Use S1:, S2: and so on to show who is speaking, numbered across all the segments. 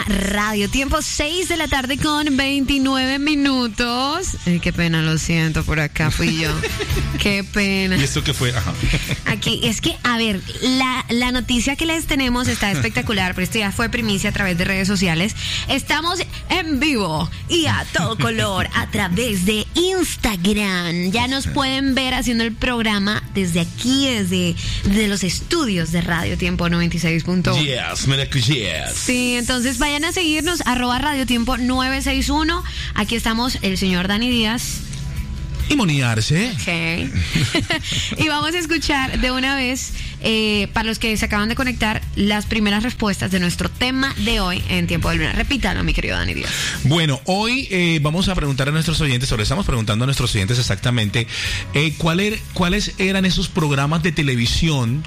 S1: Radio Tiempo, 6 de la tarde con 29 minutos. Qué pena, lo siento, por acá fui yo. Qué pena.
S2: ¿Y esto qué fue? Ajá.
S1: Aquí, es que, a ver, la noticia que les tenemos está espectacular, pero esto ya fue primicia a través de redes sociales. Estamos en vivo y a todo color a través de Instagram. Ya nos pueden ver haciendo el programa desde aquí, desde los estudios de Radio Tiempo 96.1.
S2: Yes, me la yes.
S1: Sí, entonces vayan a seguirnos, @Radio Tiempo 961. Aquí estamos el señor Dani Díaz
S2: y Moni Arce.
S1: Okay. Y vamos a escuchar de una vez, para los que se acaban de conectar, las primeras respuestas de nuestro tema de hoy en Tiempo de Luna. Repítalo, mi querido Dani Díaz.
S2: Bueno, hoy vamos a preguntar a nuestros oyentes, estamos preguntando a nuestros oyentes exactamente cuáles eran esos programas de televisión,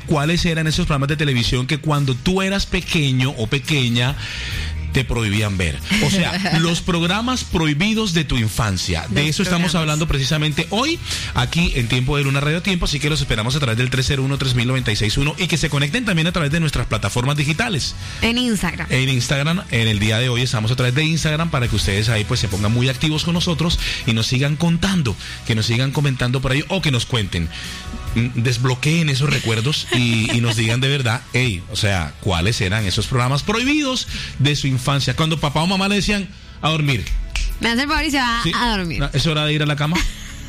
S2: que cuando tú eras pequeño o pequeña te prohibían ver. O sea, los programas prohibidos de tu infancia. De eso estamos hablando precisamente hoy, aquí en Tiempo de Luna Radio Tiempo, así que los esperamos a través del 301-3000-961 y que se conecten también a través de nuestras plataformas digitales.
S1: En Instagram.
S2: En el día de hoy estamos a través de Instagram para que ustedes ahí pues se pongan muy activos con nosotros y nos sigan contando, que nos sigan comentando por ahí o que nos cuenten. Desbloqueen esos recuerdos y nos digan de verdad, o sea, cuáles eran esos programas prohibidos de su infancia, cuando papá o mamá le decían a dormir.
S1: Me hace el favor y se va a dormir.
S2: ¿Es hora de ir a la cama?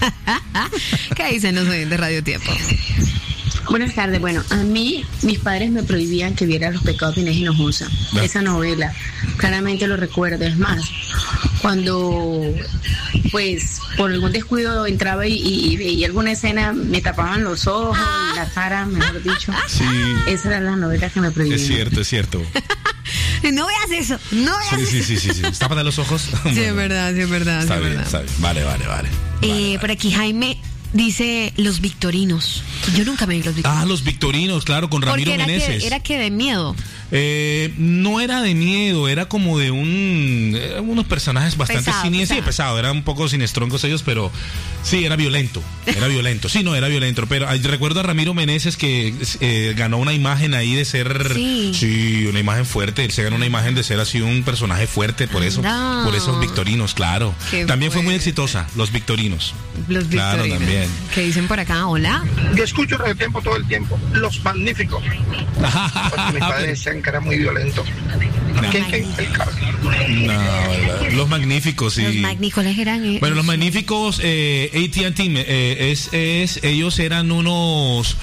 S1: ¿Qué dicen los oyentes de Radio Tiempo?
S3: Buenas tardes. Bueno, a mí mis padres me prohibían que viera Los Pecados de Inés Hinojosa, esa novela. Claramente lo recuerdo. Es más, cuando pues por algún descuido entraba y veía alguna escena, me tapaban los ojos y la cara, mejor dicho.
S2: Sí.
S3: Esas eran las novelas que me prohibían.
S2: Es cierto.
S1: No veas eso, no veas eso.
S2: Sí. Tápate los ojos.
S1: Sí, es verdad.
S2: Está bien. Vale.
S1: Por aquí Jaime dice Los Victorinos. Yo nunca me vi Los Victorinos.
S2: Los Victorinos, claro, con Ramiro Meneses.
S1: Era que de miedo.
S2: No era de miedo, era como de unos personajes bastante siniestros. Sí, pesado, eran un poco sinestroncos ellos, pero sí, era violento. Sí, no, era violento. Pero recuerdo a Ramiro Meneses que ganó una imagen ahí de ser. Sí, una imagen fuerte. Él se ganó una imagen de ser así un personaje fuerte, por eso. Por esos Victorinos, claro. También fue muy exitosa, Los Victorinos.
S1: Los Victorinos.
S2: Claro, también.
S1: ¿Qué dicen por acá? Hola.
S4: Yo escucho Radio Tiempo todo el tiempo. Los Magníficos. Porque mis padres decían que era muy violento.
S2: Los Magníficos, sí.
S1: Los Magníficos eran.
S2: Bueno, los Magníficos, AT&T, ellos eran unos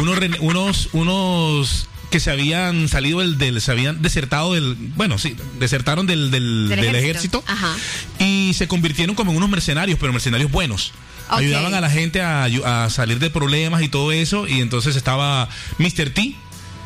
S2: que se habían salido se habían desertado desertaron del ejército.
S1: Ajá.
S2: Y se convirtieron como en unos mercenarios, pero mercenarios buenos. Okay. Ayudaban a la gente a salir de problemas y todo eso. Y entonces estaba Mr. T.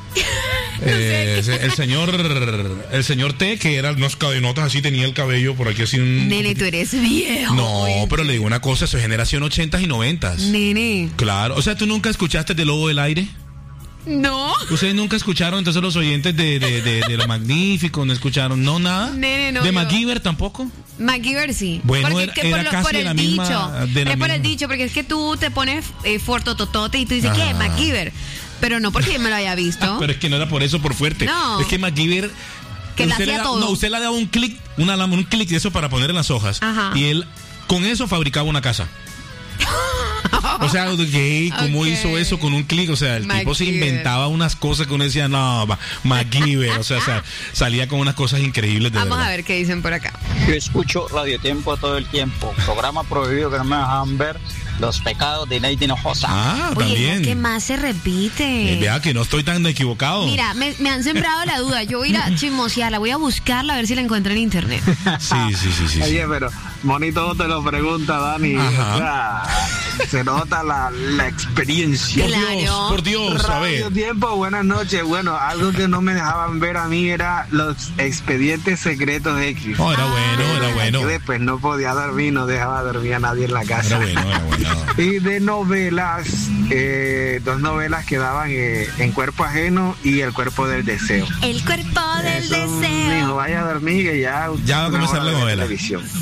S2: El señor T, que eran unos cadenotas así, tenía el cabello por aquí así.
S1: Nene, tú eres viejo.
S2: No, pero le digo una cosa, eso es generación 80s y 90s.
S1: Nene.
S2: Claro, o sea, ¿tú nunca escuchaste de Lobo del Aire?
S1: No.
S2: ¿Ustedes nunca escucharon entonces los oyentes de Los Magníficos? ¿No escucharon? ¿No, nada?
S1: Nene, no.
S2: ¿De MacGyver tampoco?
S1: MacGyver sí.
S2: Bueno, era casi de la misma.
S1: Por el dicho, porque es que tú te pones fortototote y tú dices, ¿qué? MacGyver. Pero no porque yo me lo haya visto.
S2: Pero es que no era por eso, por fuerte.
S1: No.
S2: Es que MacGyver...
S1: Que le hacía todo.
S2: No, usted le daba un clic, un clic de eso para poner en las hojas.
S1: Ajá.
S2: Y él con eso fabricaba una casa. O sea, ¿cómo hizo eso con un clic? O sea, el tipo se inventaba unas cosas que uno decía, no, MacGyver. O sea, salía con unas cosas increíbles de
S1: Vamos
S2: verdad.
S1: A ver qué dicen por acá.
S5: Yo escucho Radio Tiempo todo el tiempo. Programa prohibido que no me dejan ver. Los Pecados de Inés Hinojosa.
S2: También.
S1: ¿Qué más se repite?
S2: Vea que no estoy tan equivocado.
S1: Mira, me han sembrado la duda. Yo voy a ir a chismosearla, voy a buscarla a ver si la encuentro en internet.
S2: Sí.
S6: Oye, pero Monito te lo pregunta, Dani.
S2: Ajá.
S6: O sea, se nota la experiencia.
S1: Claro.
S2: Por Dios, a ver.
S6: Radio Tiempo, buenas noches. Bueno, algo que no me dejaban ver a mí era los expedientes secretos X.
S2: Oh, era bueno.
S6: Que después no podía dormir, no dejaba dormir a nadie en la casa.
S2: Era bueno.
S6: Y de novelas, dos novelas que daban En Cuerpo Ajeno y El Cuerpo del Deseo.
S1: El Cuerpo del Deseo.
S6: Mijo, vaya a dormir que ya
S2: va a comenzar la novela.
S6: Televisión.
S2: Sí.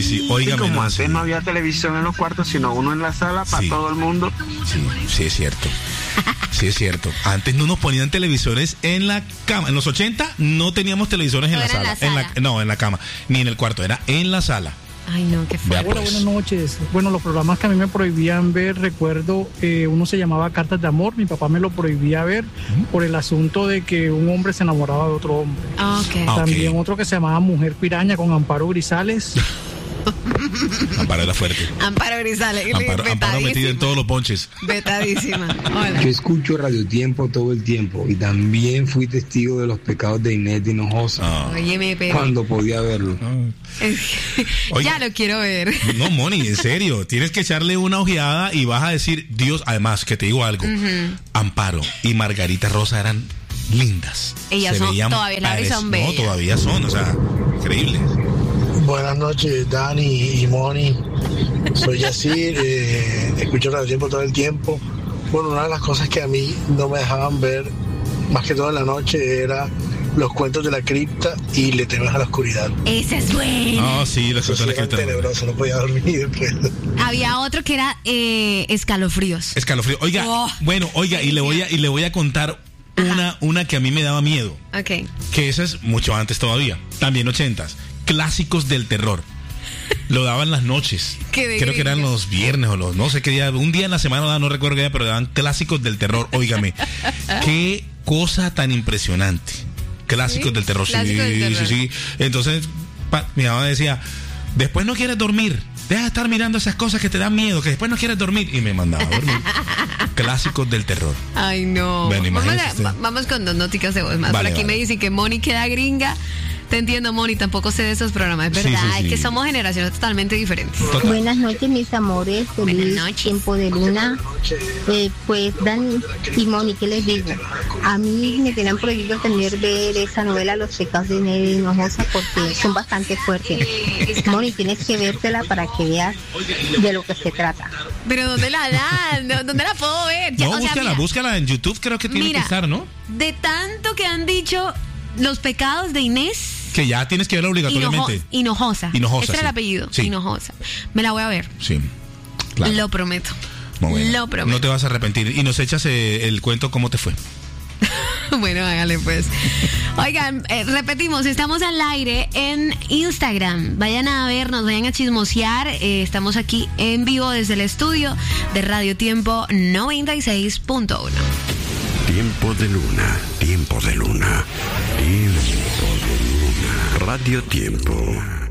S2: sí. Óigame,
S6: como antes no había televisión en los cuartos, sino uno en la sala para todo el mundo.
S2: Sí, es cierto. Sí, es cierto. Antes no nos ponían televisores en la cama. En los 80 no teníamos televisores en la sala. En la cama. Ni en el cuarto, era en la sala.
S1: Ay, no, qué fuerte.
S7: Hola, buenas noches. Bueno, los programas que a mí me prohibían ver, recuerdo, uno se llamaba Cartas de Amor. Mi papá me lo prohibía ver por el asunto de que un hombre se enamoraba de otro hombre. También otro que se llamaba Mujer Piraña con Amparo Grisales.
S2: Amparo era fuerte.
S1: Amparo Grisales.
S2: Amparo metida en todos los ponches.
S1: Vetadísima. Hola.
S8: Yo escucho Radio Tiempo todo el tiempo y también fui testigo de los pecados de Inés Hinojosa.
S1: Óyeme, pero...
S8: cuando podía verlo.
S1: Ya lo quiero ver.
S2: No, Moni, en serio. Tienes que echarle una ojeada y vas a decir, Dios, además, que te digo algo. Amparo y Margarita Rosa eran lindas.
S1: Ellas son bellas.
S2: No, todavía son, o sea, increíbles.
S9: Buenas noches, Dani y Moni. Soy Yacir, escucho Radio Tiempo todo el tiempo. Bueno, una de las cosas que a mí no me dejaban ver, más que todo en la noche, era los cuentos de la cripta y Le temes a la oscuridad.
S1: Ese es bueno.
S2: Ah, sí, los cuentos de la cripta.
S9: Tenebroso, no podía dormir después.
S1: Había otro que era Escalofríos.
S2: Oiga, y le voy a contar una que a mí me daba miedo.
S1: Ok.
S2: Que esa es mucho antes todavía. También 80s. Clásicos del terror. Lo daban las noches. Creo que eran los viernes o no sé qué día. Un día en la semana, no recuerdo qué día, pero daban clásicos del terror. Óigame, qué cosa tan impresionante. Clásicos del terror. Sí. Entonces, mi mamá decía, después no quieres dormir. Deja de estar mirando esas cosas que te dan miedo, que después no quieres dormir. Y me mandaba a dormir. Clásicos del terror.
S1: Ay, no.
S2: Bueno,
S1: vamos con dos noticas de voz más. Por aquí me dicen que Moni queda gringa. Te entiendo, Moni, tampoco sé de esos programas, es verdad, es que somos generaciones totalmente diferentes.
S10: Total. Buenas noches, mis amores, feliz tiempo de luna. Pues Dani y Moni, ¿qué les digo? A mí me tenían prohibido ver esa novela Los pecados de Inés Hinojosa porque son bastante fuertes. Moni, tienes que vértela para que veas de lo que se trata.
S1: Pero ¿dónde la dan? ¿Dónde la puedo ver?
S2: Ya, búscala en YouTube, creo que tiene que estar, ¿no?
S1: De tanto que han dicho Los pecados de Inés,
S2: que ya tienes que verla obligatoriamente.
S1: Hinojosa.
S2: Ese
S1: era el apellido.
S2: Sí.
S1: Hinojosa. Me la voy a ver.
S2: Sí. Claro.
S1: Lo prometo.
S2: Bueno,
S1: lo prometo.
S2: No te vas a arrepentir. Y nos echas el cuento cómo te fue.
S1: Bueno, hágale pues. Oigan, repetimos, estamos al aire en Instagram. Vayan a vernos, vayan a chismosear. Estamos aquí en vivo desde el estudio de Radio Tiempo 96.1.
S11: Tiempo de luna, tiempo de luna, tiempo de luna. Radio Tiempo.